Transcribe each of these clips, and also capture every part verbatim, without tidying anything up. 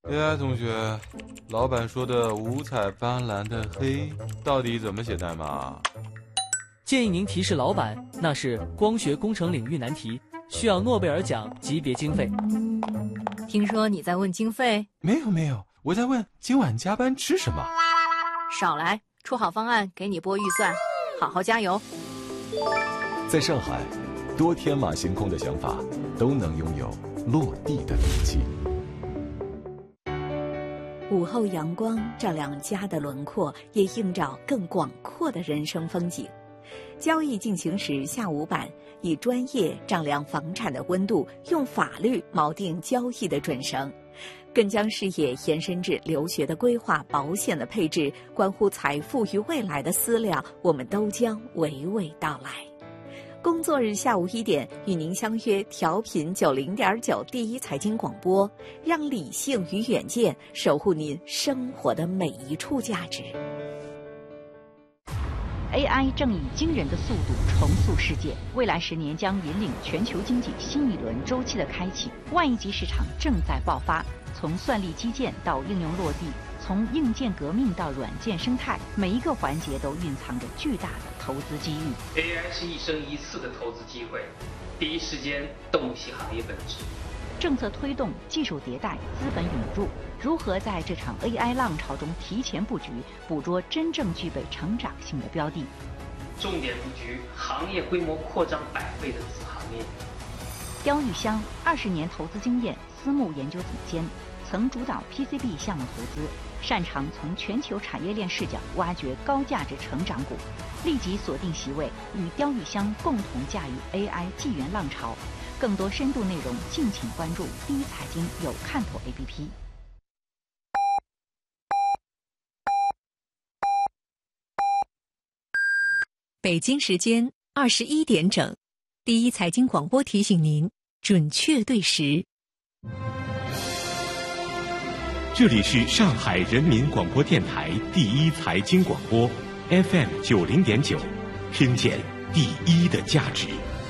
A I 同学，老板说的五彩斑斓的黑到底怎么写代码？ 建议您提示老板，那是光学工程领域难题，需要诺贝尔奖级别经费。 听说你在问经费？ 没有没有，我在问今晚加班吃什么。 少来，出好方案给你拨预算，好好加油。 在上海，多天马行空的想法都能拥有落地的勇气。 午后阳光照亮家的轮廓，也映照更广阔的人生风景。交易进行时下午版，以专业丈量房产的温度，用法律锚定交易的准绳，更将视野延伸至留学的规划、保险的配置，关乎财富与未来的思量，我们都将娓娓道来。工作日下午一点，与您相约调频九零点九第一财经广播，让理性与远见守护您生活的每一处价值。 A I 正以惊人的速度重塑世界，未来十年将引领全球经济新一轮周期的开启。万亿级市场正在爆发，从算力基建到应用落地，从硬件革命到软件生态，每一个环节都蕴藏着巨大的投资机遇。 A I 是一生一次的投资机会，第一时间洞悉行业本质。 政策推动、技术迭代、资本涌入，如何在这场 A I 浪潮中提前布局，捕捉真正具备成长性的标的？ 重点布局行业规模扩张百倍的子行业。 刁玉香二十年投资经验，私募研究总监，曾主导 P C B 项目投资，擅长从全球产业链视角挖掘高价值成长股。立即锁定席位，与刁玉香共同驾驭 A I 纪元浪潮。更多深度内容，敬请关注第一财经有看头 A P P。 北京时间二十一点整，第一财经广播提醒您准确对时。 这里是上海人民广播电台第一财经广播 F M 九零点九，听见第一的价值。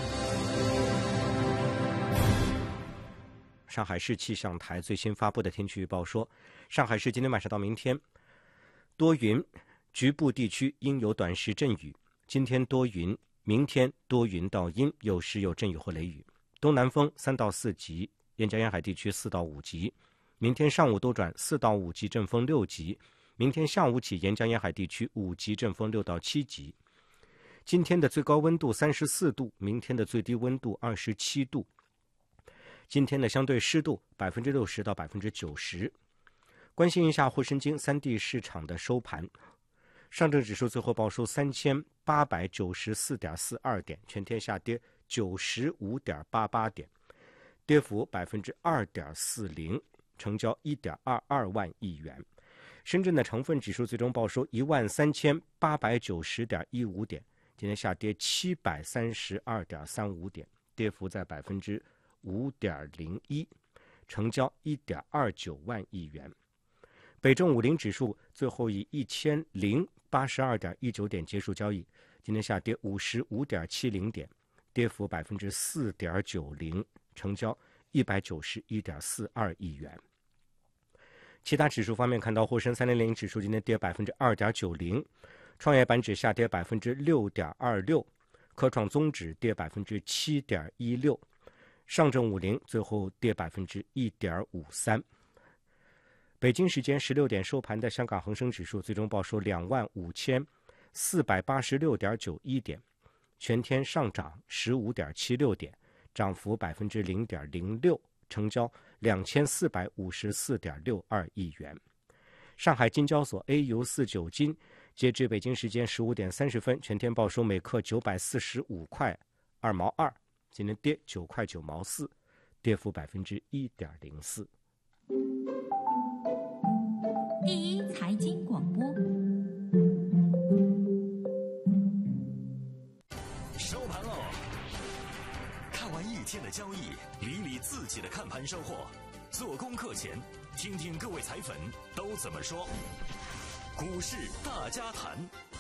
上海市气象台最新发布的天气预报说，上海市今天晚上到明天多云，局部地区应有短时阵雨。今天多云，明天多云到阴，有时有阵雨或雷雨。东南风三到四级，沿江沿海地区四到五级。明天上午多转四到五级阵风六级。明天下午起，沿江沿海地区五级阵风六到七级。今天的最高温度三十四度，明天的最低温度二十七度。今天的相对湿度百分之六十到百分之九十。关心一下沪深京三地市场的收盘，上证指数最后报收三千八百九十四点四二点，全天下跌九十五点八八点，跌幅百分之二点四零，成交一点二二万亿元。深圳的成分指数最终报收一万三千八百九十点一五点，今天下跌七百三十二点三五点，跌幅在百分之五点零一，成交一点二九万亿元。北证五零指数最后以一千零八十二点一九点结束交易，今天下跌五十五点七零点，跌幅百分之四点九零，成交一百九十一点四二亿元。其他指数方面，看到沪深三零零指数今天跌百分之二点九零，创业板指下跌百分之六点二六，科创综指跌百分之七点一六。上证五零最后跌百分之一点五三。北京时间十六点收盘的香港恒生指数最终报收两万五千四百八十六点九一点，全天上涨十五点七六点，涨幅百分之零点零六，成交两千四百五十四点六二亿元。上海金交所 A 油四九金截至北京时间十五点三十分，全天报收每克九百四十五块二毛二。今天跌九块九毛四，跌幅百分之一点零四。 第一财经广播， 收盘喽！看完一天的交易，理理自己的看盘收获。做功课前，听听各位财粉都怎么说。股市大家谈。